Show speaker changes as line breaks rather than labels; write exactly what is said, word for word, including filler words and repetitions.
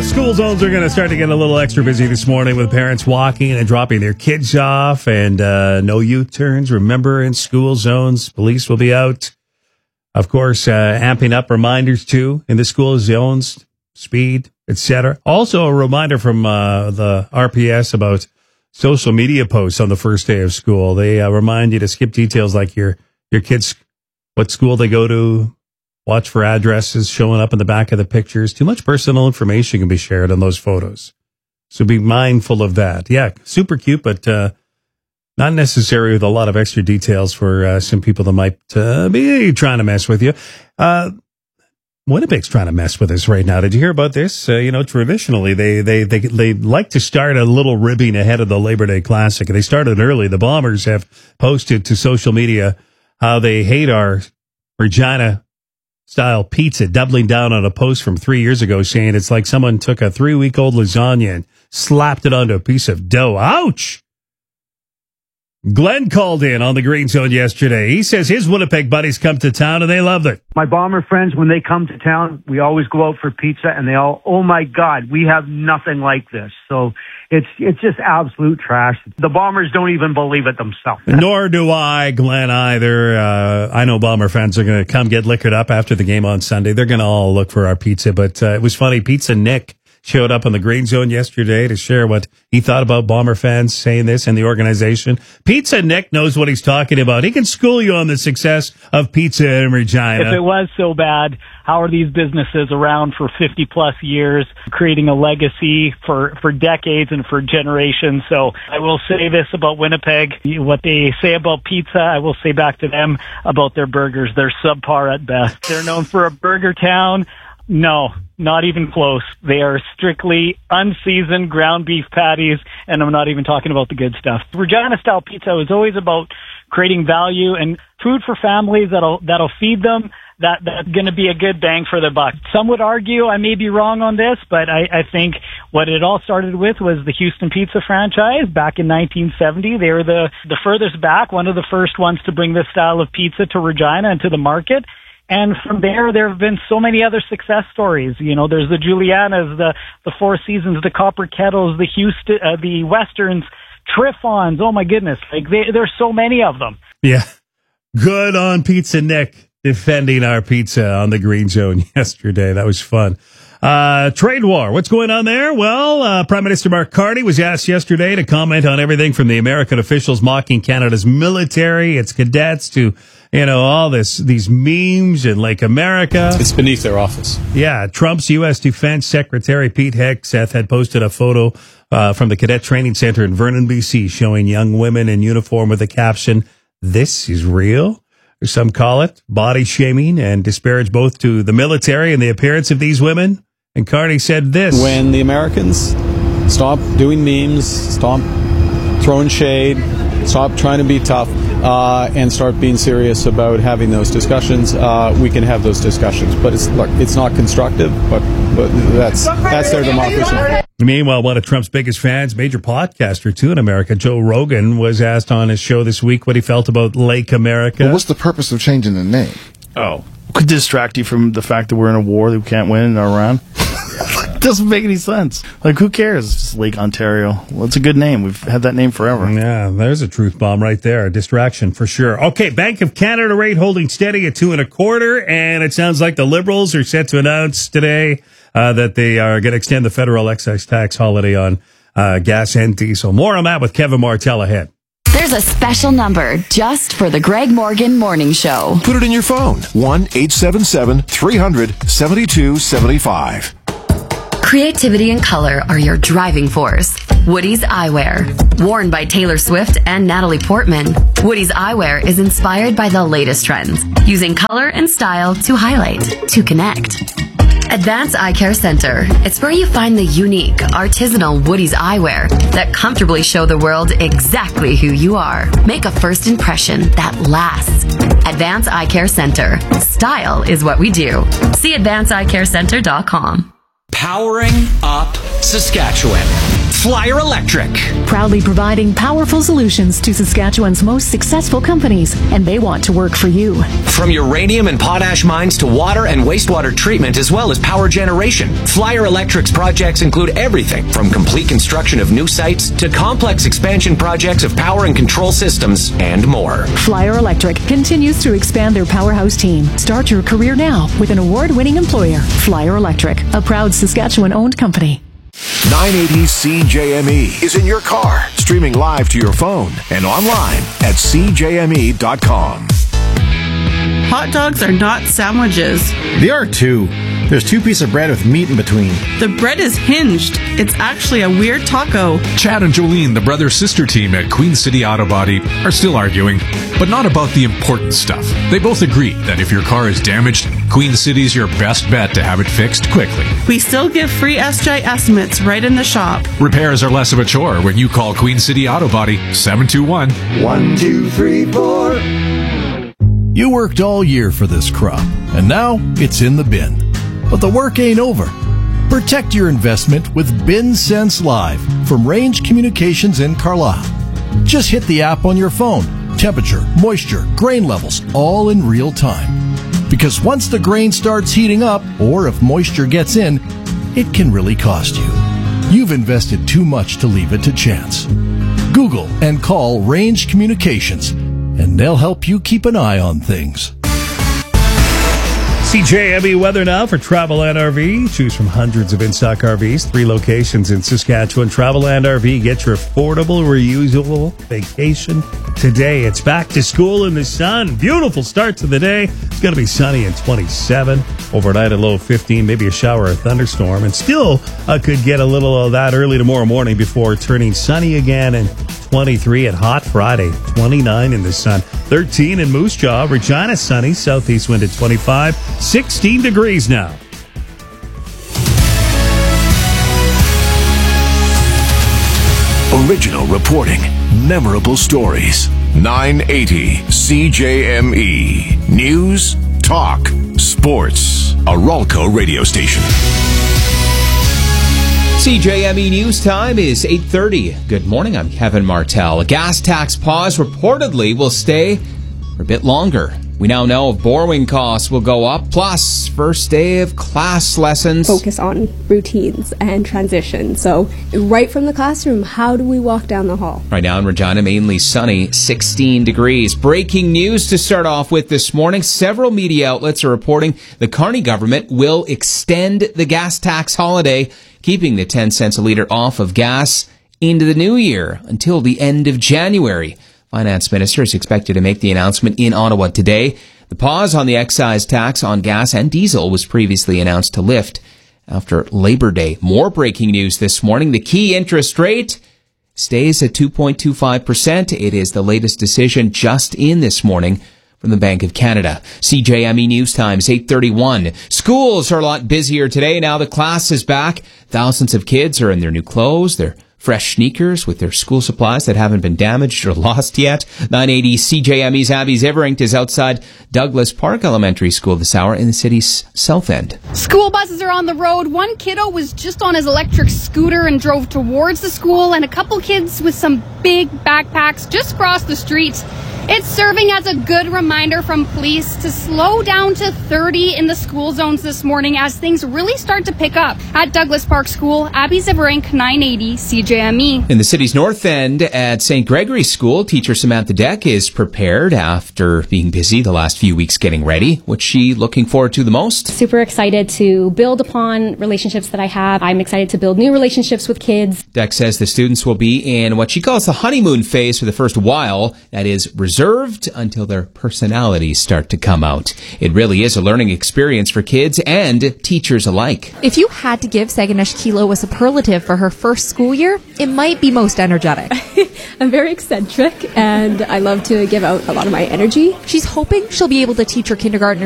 the school zones are going to start to get a little extra busy this morning with parents walking and dropping their kids off, and uh, no U-turns. Remember, in school zones, police will be out. Of course, uh, amping up reminders, too, in the school zones, speed, et cetera. Also, a reminder from uh, the R P S about social media posts on the first day of school. They uh, remind you to skip details like your, your kids, what school they go to, watch for addresses showing up in the back of the pictures. Too much personal information can be shared on those photos. So be mindful of that. Yeah, super cute, but uh, not necessary with a lot of extra details for uh, some people that might uh, be trying to mess with you. Uh, Winnipeg's trying to mess with us right now. Did you hear about this? Uh, you know, traditionally, they, they, they, they like to start a little ribbing ahead of the Labor Day Classic. They started early. The Bombers have posted to social media how they hate our Regina style pizza, doubling down on a post from three years ago saying it's like someone took a three-week-old lasagna and slapped it onto a piece of dough. Ouch! Glenn called in on the Green Zone yesterday. He says his Winnipeg buddies come to town and they loved it.
My Bomber friends, when they come to town, we always go out for pizza and they all, oh my God, we have nothing like this. So it's it's just absolute trash. The Bombers don't even believe it themselves.
Nor do I, Glenn, either. Uh, I know Bomber fans are going to come get liquored up after the game on Sunday. They're going to all look for our pizza. But uh, it was funny. Pizza Nick showed up on the Green Zone yesterday to share what he thought about Bomber fans saying this and the organization. Pizza Nick knows what he's talking about. He can school you on the success of pizza in Regina.
If it was so bad, how are these businesses around for fifty plus years, creating a legacy for, for decades and for generations? So I will say this about Winnipeg. What they say about pizza, I will say back to them about their burgers. They're subpar at best. They're known for a burger town. No, not even close. They are strictly unseasoned ground beef patties, and I'm not even talking about the good stuff. Regina-style pizza is always about creating value and food for families that'll that'll feed them. That that's going to be a good bang for the buck. Some would argue I may be wrong on this, but I, I think what it all started with was the Houston Pizza franchise back in nineteen seventy. They were the, the furthest back, one of the first ones to bring this style of pizza to Regina and to the market. And from there, there have been so many other success stories. You know, there's the Julianas, the, the Four Seasons, the Copper Kettles, the Houston, uh, the Westerns, Trifons. Oh my goodness. Like they, there's so many of them.
Yeah. Good on Pizza Nick defending our pizza on the Green Zone yesterday. That was fun. Uh, trade war. What's going on there? Well, uh, Prime Minister Mark Carney was asked yesterday to comment on everything from the American officials mocking Canada's military, its cadets, to, you know, all this, these memes in Lake America.
It's beneath their office.
Yeah. Trump's U S Defense Secretary Pete Hegseth had posted a photo, uh, from the Cadet Training Center in Vernon, B C, showing young women in uniform with the caption, "This is real." Some call it body shaming and disparage both to the military and the appearance of these women. And Carney said this:
when the Americans stop doing memes, stop throwing shade, stop trying to be tough, uh, and start being serious about having those discussions, uh, we can have those discussions. But it's look, it's not constructive, but, but that's that's their democracy.
Meanwhile, one of Trump's biggest fans, major podcaster too in America, Joe Rogan, was asked on his show this week what he felt about Lake America.
Well, what's the purpose of changing the name?
Oh, could distract you from the fact that we're in a war that we can't win in Iran. It doesn't make any sense. Like, who cares? It's just Lake Ontario. Well, it's a good name. We've had that name forever.
Yeah, there's a truth bomb right there. A distraction for sure. Okay, Bank of Canada rate holding steady at two and a quarter, and it sounds like the Liberals are set to announce today uh, that they are going to extend the federal excise tax holiday on uh, gas and diesel. More on that with Kevin Martell ahead.
There's a special number just for the Greg Morgan Morning Show.
Put it in your phone. one eight seven seven, three hundred, seventy-two seventy-five.
Creativity and color are your driving force. Woody's Eyewear. Worn by Taylor Swift and Natalie Portman, Woody's Eyewear is inspired by the latest trends, using color and style to highlight, to connect. Advanced Eye Care Center. It's where you find the unique, artisanal Woody's eyewear that comfortably show the world exactly who you are. Make a first impression that lasts. Advanced Eye Care Center. Style is what we do. See advanced eye care center dot com.
Powering up Saskatchewan. Flyer Electric.
Proudly providing powerful solutions to Saskatchewan's most successful companies, and they want to work for you.
From uranium and potash mines to water and wastewater treatment, as well as power generation, Flyer Electric's projects include everything from complete construction of new sites to complex expansion projects of power and control systems and more.
Flyer Electric continues to expand their powerhouse team. Start your career now with an award-winning employer. Flyer Electric, a proud Saskatchewan-owned company.
nine eighty C J M E is in your car, streaming live to your phone and online at c j m e dot com.
Hot dogs are not sandwiches.
They are too. There's two pieces of bread with meat in between.
The bread is hinged. It's actually a weird taco.
Chad and Jolene, the brother-sister team at Queen City Auto Body, are still arguing, but not about the important stuff. They both agree that if your car is damaged, Queen City's your best bet to have it fixed quickly.
We still give free S J estimates right in the shop.
Repairs are less of a chore when you call Queen City Auto Body seven two one,
one two three four. You worked all year for this crop, and now it's in the bin. But the work ain't over. Protect your investment with Bin Sense Live from Range Communications in Carlisle. Just hit the app on your phone. Temperature, moisture, grain levels, all in real time. Because once the grain starts heating up, or if moisture gets in, it can really cost you. You've invested too much to leave it to chance. Google and call Range Communications, and they'll help you keep an eye on things.
C J M E weather now for Travelland R V. Choose from hundreds of in-stock R Vs, three locations in Saskatchewan. Travelland R V, get your affordable, reusable vacation today. It's back to school in the sun. Beautiful start to the day. It's going to be sunny and twenty-seven. Overnight a low of fifteen, maybe a shower or a thunderstorm. And still uh, could get a little of that early tomorrow morning before turning sunny again and twenty-three at Hot Friday, twenty-nine in the sun, thirteen in Moose Jaw, Regina sunny, southeast wind at twenty-five, sixteen degrees now.
Original reporting, memorable stories. nine eighty C J M E. News, talk, sports. A Ralco radio station.
C J M E News Time is eight thirty. Good morning, I'm Kevin Martell. A gas tax pause reportedly will stay for a bit longer. We now know borrowing costs will go up, plus first day of class lessons.
Focus on routines and transition. So right from the classroom, how do we walk down the hall?
Right now in Regina, mainly sunny, sixteen degrees. Breaking news to start off with this morning. Several media outlets are reporting the Carney government will extend the gas tax holiday, keeping the ten cents a litre off of gas into the new year until the end of January. Finance Minister is expected to make the announcement in Ottawa today. The pause on the excise tax on gas and diesel was previously announced to lift after Labor Day. More breaking news this morning. The key interest rate stays at two point two five percent. It is the latest decision just in this morning from the Bank of Canada. C J M E News Times, eight thirty-one. Schools are a lot busier today now the class is back. Thousands of kids are in their new clothes, their fresh sneakers with their school supplies that haven't been damaged or lost yet. nine eighty C J M E's Abby Ziveringt is outside Douglas Park Elementary School this hour in the city's south end.
School buses are on the road. One kiddo was just on his electric scooter and drove towards the school, and a couple kids with some big backpacks just crossed the street. It's serving as a good reminder from police to slow down to thirty in the school zones this morning as things really start to pick up. At Douglas Park School, Abby Ziveringt, nine eighty C J M E.
In the city's north end at Saint Gregory's School, teacher Samantha Deck is prepared after being busy the last few weeks getting ready. What's she looking forward to the most?
Super excited to build upon relationships that I have. I'm excited to build new relationships with kids.
Deck says the students will be in what she calls the honeymoon phase for the first while. That is reserved until their personalities start to come out. It really is a learning experience for kids and teachers alike.
If you had to give Sagunesh Kilo a superlative for her first school year, it might be most energetic.
I'm very eccentric and I love to give out a lot of my energy.
She's hoping she'll be able to teach her kindergartners